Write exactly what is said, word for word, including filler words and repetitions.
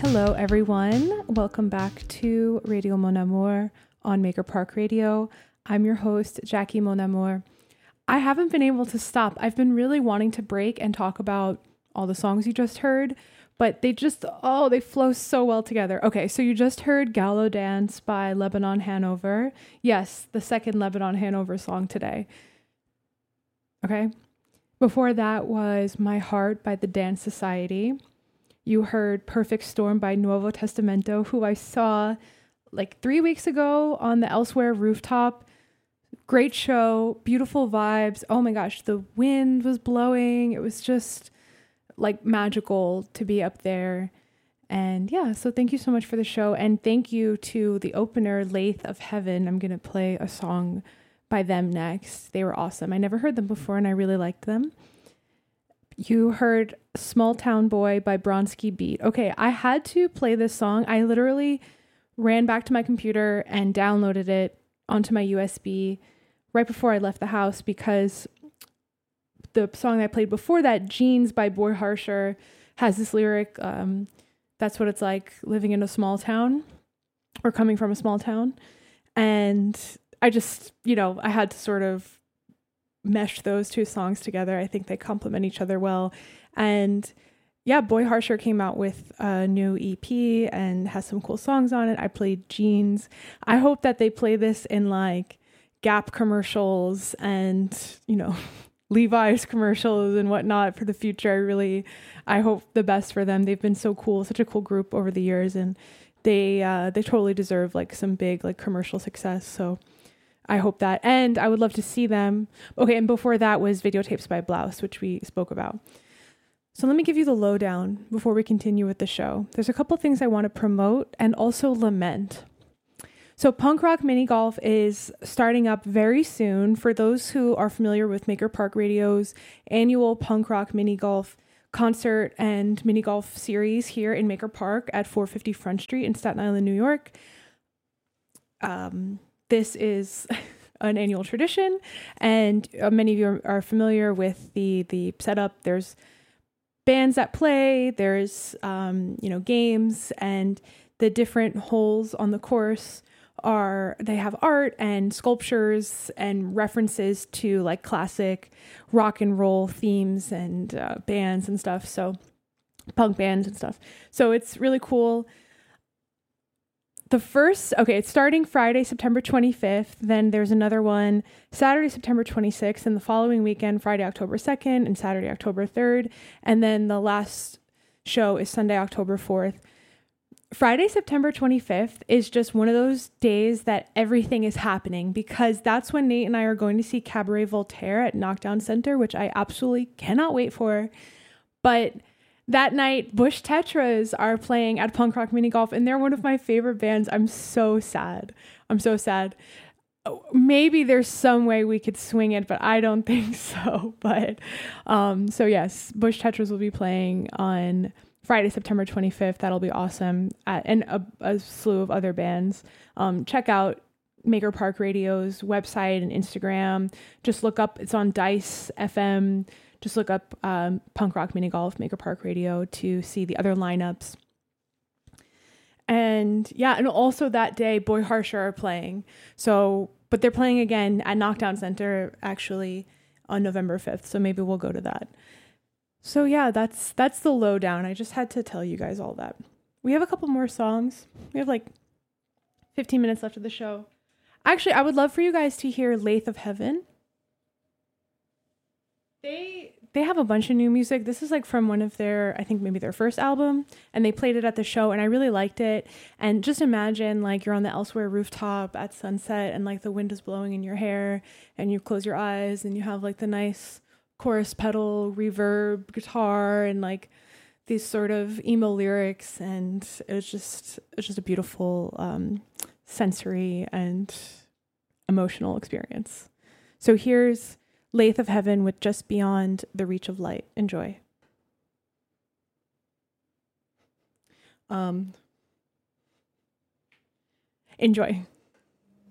Hello, everyone. Welcome back to Radio Mon Amour on Maker Park Radio. I'm your host, Jackie Mon Amour. I haven't been able to stop. I've been really wanting to break and talk about all the songs you just heard, but they just, oh, they flow so well together. Okay, so you just heard Gallo Dance by Lebanon Hanover. Yes, the second Lebanon Hanover song today. Okay. Before that was My Heart by the Dance Society. You heard Perfect Storm by Nuevo Testamento, who I saw like three weeks ago on the Elsewhere rooftop. Great show, beautiful vibes. Oh my gosh, the wind was blowing. It was just like magical to be up there. And yeah, so thank you so much for the show. And thank you to the opener, Lathe of Heaven. I'm going to play a song by them next. They were awesome. I never heard them before and I really liked them. You heard Small Town Boy by Bronski Beat. Okay, I had to play this song. I literally ran back to my computer and downloaded it onto my U S B right before I left the house because the song I played before that, Jeans by Boy Harsher, has this lyric, um, that's what it's like living in a small town or coming from a small town. And I just, you know, I had to sort of mesh those two songs together. I think they complement each other well. And yeah, Boy Harsher came out with a new E P and has some cool songs on it. I played Jeans. I hope that they play this in like Gap commercials and, you know, Levi's commercials and whatnot for the future. I really, I hope the best for them. They've been so cool, such a cool group over the years, and they, uh, they totally deserve like some big like commercial success. So I hope that, and I would love to see them. Okay, and before that was Videotapes by Blouse, which we spoke about. So let me give you the lowdown before we continue with the show. There's a couple things I want to promote and also lament. So Punk Rock Mini Golf is starting up very soon. For those who are familiar with Maker Park Radio's annual Punk Rock Mini Golf concert and mini golf series here in Maker Park at four fifty Front Street in Staten Island, New York. Um... This is an annual tradition, and uh, many of you are, are familiar with the the setup. There's bands that play, there's um, you know games, and the different holes on the course are they have art and sculptures and references to like classic rock and roll themes and uh, bands and stuff. So punk bands and stuff. So it's really cool. The first, okay, it's starting Friday, September twenty-fifth. Then there's another one Saturday, September twenty-sixth, and the following weekend, Friday, October second, and Saturday, October third. And then the last show is Sunday, October fourth. Friday, September twenty-fifth is just one of those days that everything is happening because that's when Nate and I are going to see Cabaret Voltaire at Knockdown Center, which I absolutely cannot wait for. But that night, Bush Tetras are playing at Punk Rock Mini Golf, and they're one of my favorite bands. I'm so sad. I'm so sad. Maybe there's some way we could swing it, but I don't think so. But um, so yes, Bush Tetras will be playing on Friday, September twenty-fifth. That'll be awesome. Uh, and a, a slew of other bands. Um, check out Maker Park Radio's website and Instagram. Just look up, it's on Dice F M. Just look up um, Punk Rock Mini Golf, Maker Park Radio to see the other lineups. And yeah, and also that day, Boy Harsher are playing. So, but they're playing again at Knockdown Center actually on November fifth. So maybe we'll go to that. So yeah, that's that's the lowdown. I just had to tell you guys all that. We have a couple more songs. We have like fifteen minutes left of the show. Actually, I would love for you guys to hear Lathe of Heaven. They they have a bunch of new music. This is like from one of their, I think maybe their first album, and they played it at the show and I really liked it. And just imagine like you're on the Elsewhere rooftop at sunset and like the wind is blowing in your hair and you close your eyes and you have like the nice chorus pedal, reverb, guitar, and like these sort of emo lyrics. And it was just, it's just a beautiful um, sensory and emotional experience. So here's Lathe of Heaven with Just Beyond the Reach of Light. Enjoy. Um, enjoy.